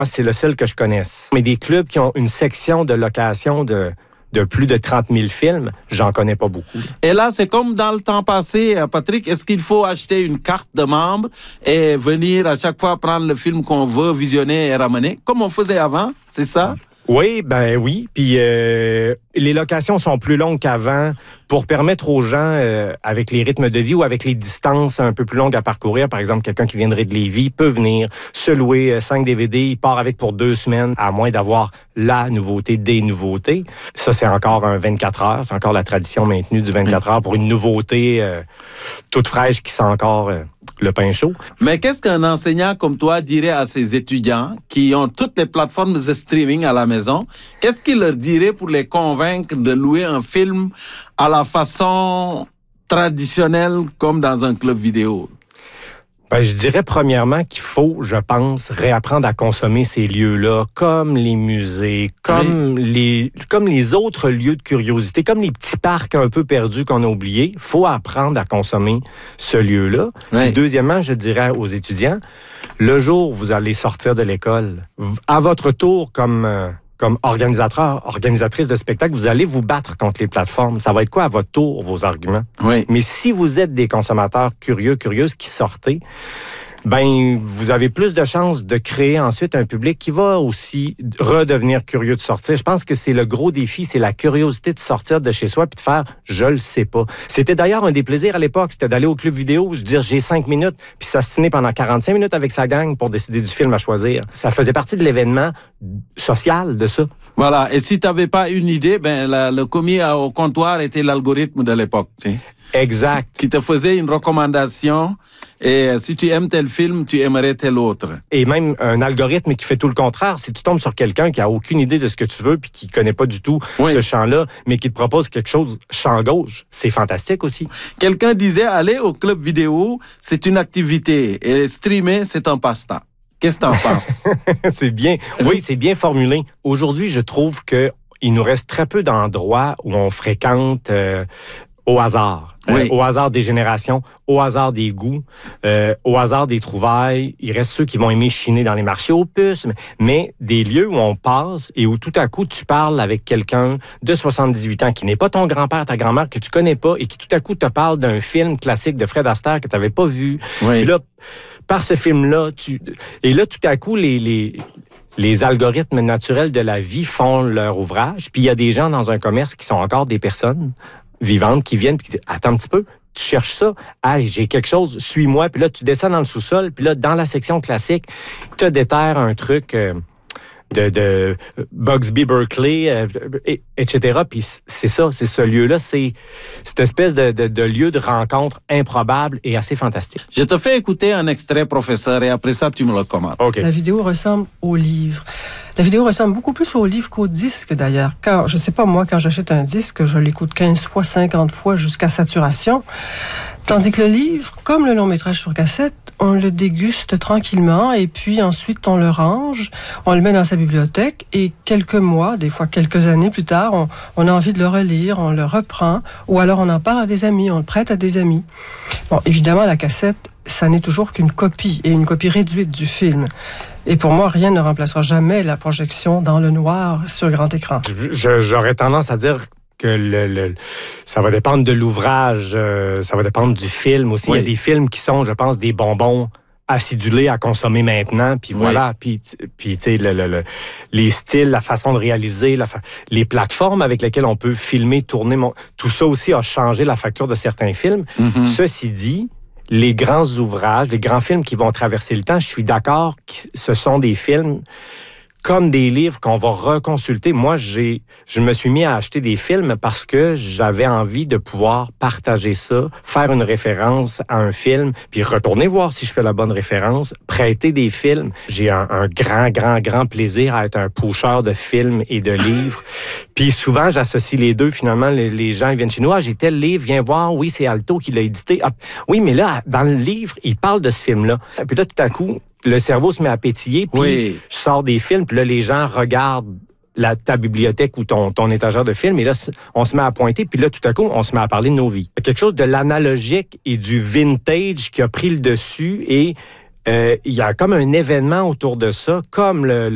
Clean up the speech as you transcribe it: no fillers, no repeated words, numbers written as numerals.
C'est le seul que je connaisse. Mais des clubs qui ont une section de location de plus de 30 000 films, j'en connais pas beaucoup. Et là, c'est comme dans le temps passé, Patrick, est-ce qu'il faut acheter une carte de membre et venir à chaque fois prendre le film qu'on veut visionner et ramener, comme on faisait avant, c'est ça? Oui, ben oui. Puis les locations sont plus longues qu'avant pour permettre aux gens, avec les rythmes de vie ou avec les distances un peu plus longues à parcourir, par exemple, quelqu'un qui viendrait de Lévis peut venir se louer 5 DVD, il part avec pour 2 semaines, à moins d'avoir la nouveauté des nouveautés. Ça, c'est encore un 24 heures. C'est encore la tradition maintenue du 24 heures pour une nouveauté toute fraîche qui sent encore le pain chaud. Mais qu'est-ce qu'un enseignant comme toi dirait à ses étudiants qui ont toutes les plateformes de streaming à la maison? Qu'est-ce qu'il leur dirait pour les convaincre de louer un film à la façon traditionnelle comme dans un club vidéo? Ben, je dirais premièrement qu'il faut, je pense, réapprendre à consommer ces lieux-là, comme les musées, comme les autres lieux de curiosité, comme les petits parcs un peu perdus qu'on a oubliés. Il faut apprendre à consommer ce lieu-là. Oui. Et deuxièmement, je dirais aux étudiants, le jour où vous allez sortir de l'école, à votre tour comme organisateur, organisatrice de spectacle, vous allez vous battre contre les plateformes. Ça va être quoi à votre tour, vos arguments? Oui. Mais si vous êtes des consommateurs curieuses qui sortez, ben vous avez plus de chances de créer ensuite un public qui va aussi redevenir curieux de sortir. Je pense que c'est le gros défi, c'est la curiosité de sortir de chez soi puis de faire « je le sais pas ». C'était d'ailleurs un des plaisirs à l'époque, c'était d'aller au club vidéo, je dire j'ai 5 minutes, puis s'assiner pendant 45 minutes avec sa gang pour décider du film à choisir. Ça faisait partie de l'événement social de ça. Voilà, et si tu n'avais pas une idée, ben le commis au comptoir était l'algorithme de l'époque. Tu sais. Exact. Qui te faisait une recommandation et si tu aimes tel film, tu aimerais tel autre. Et même un algorithme qui fait tout le contraire. Si tu tombes sur quelqu'un qui a aucune idée de ce que tu veux puis qui connaît pas du tout ce champ-là, mais qui te propose quelque chose champ gauche, c'est fantastique aussi. Quelqu'un disait aller au club vidéo, c'est une activité et streamer, c'est un passe-temps. Qu'est-ce que t'en penses? C'est bien. Oui, c'est bien formulé. Aujourd'hui, je trouve que il nous reste très peu d'endroits où on fréquente au hasard. Oui. Au hasard des générations, au hasard des goûts, au hasard des trouvailles. Il reste ceux qui vont aimer chiner dans les marchés aux puces, mais des lieux où on passe et où tout à coup tu parles avec quelqu'un de 78 ans qui n'est pas ton grand-père, ta grand-mère, que tu connais pas et qui tout à coup te parle d'un film classique de Fred Astaire que tu n'avais pas vu. Oui. Puis là, par ce film-là, et là, tout à coup, les algorithmes naturels de la vie font leur ouvrage. Puis il y a des gens dans un commerce qui sont encore des personnes vivantes qui viennent et qui disent « Attends un petit peu, tu cherches ça? Hey, j'ai quelque chose, suis-moi. » Puis là, tu descends dans le sous-sol. Puis là, dans la section classique, tu te déterres un truc de Bugsby Berkeley, etc. Puis c'est ça, c'est ce lieu-là. C'est cette espèce de lieu de rencontre improbable et assez fantastique. Je te fais écouter un extrait, professeur, et après ça, tu me le commandes. Okay. La vidéo ressemble au livre. La vidéo ressemble beaucoup plus au livre qu'au disque, d'ailleurs. Quand, je sais pas, moi, quand j'achète un disque, je l'écoute 15 fois, 50 fois jusqu'à saturation. Tandis que le livre, comme le long métrage sur cassette, on le déguste tranquillement et puis ensuite on le range, on le met dans sa bibliothèque et quelques mois, des fois quelques années plus tard, on a envie de le relire, on le reprend ou alors on en parle à des amis, on le prête à des amis. Bon, évidemment, la cassette, ça n'est toujours qu'une copie et une copie réduite du film. Et pour moi, rien ne remplacera jamais la projection dans le noir sur grand écran. J'aurais tendance à dire que ça va dépendre de l'ouvrage, ça va dépendre du film aussi. Oui. Il y a des films qui sont, je pense, des bonbons acidulés à consommer maintenant, puis voilà, puis tu sais, les styles, la façon de réaliser, les plateformes avec lesquelles on peut filmer, tourner, tout ça aussi a changé la facture de certains films. Mm-hmm. Ceci dit, les grands ouvrages, les grands films qui vont traverser le temps, je suis d'accord que ce sont des films comme des livres qu'on va reconsulter. Moi, je me suis mis à acheter des films parce que j'avais envie de pouvoir partager ça, faire une référence à un film, puis retourner voir si je fais la bonne référence, prêter des films. J'ai un grand plaisir à être un pusher de films et de livres. Puis souvent, j'associe les deux. Finalement, les gens ils viennent chez nous. « Ah, j'ai tel livre, viens voir. Oui, c'est Alto qui l'a édité. Ah, oui, mais là, dans le livre, il parle de ce film-là. » Puis là, tout à coup, le cerveau se met à pétiller, puis je sors des films, puis là, les gens regardent ta bibliothèque ou ton étagère de films, et là, on se met à pointer, puis là, tout à coup, on se met à parler de nos vies. Quelque chose de l'analogique et du vintage qui a pris le dessus, et il y a comme un événement autour de ça, comme le